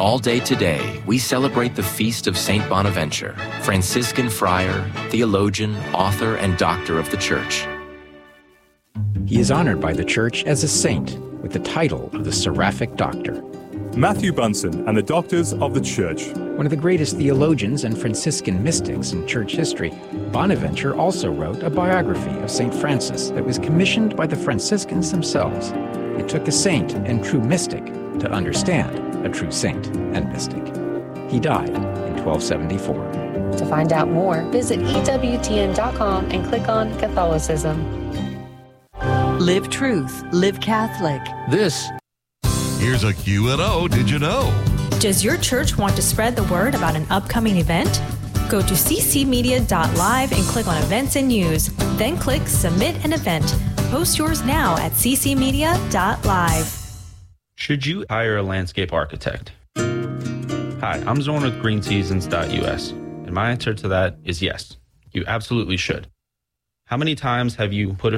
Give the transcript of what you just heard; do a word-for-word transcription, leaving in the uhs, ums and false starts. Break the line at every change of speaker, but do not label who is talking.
All day today, we celebrate the feast of Saint Bonaventure, Franciscan friar, theologian, author, and doctor of the Church.
He is honored by the Church as a saint with the title of the Seraphic Doctor.
Matthew Bunson and the Doctors of the Church.
One of the greatest theologians and Franciscan mystics in church history, Bonaventure also wrote a biography of Saint Francis that was commissioned by the Franciscans themselves. It took a saint and true mystic to understand a true saint and mystic. He died in twelve seventy-four.
To find out more, visit E W T N dot com and click on Catholicism.
Live truth, live Catholic.
This
Here's a Q and O, did you know?
Does your church want to spread the word about an upcoming event? Go to c c media dot live and click on Events and News. Then click Submit an Event. Post yours now at c c media dot live.
Should you hire a landscape architect? Hi, I'm Zorn with green seasons dot u s, and my answer to that is yes, you absolutely should. How many times have you put a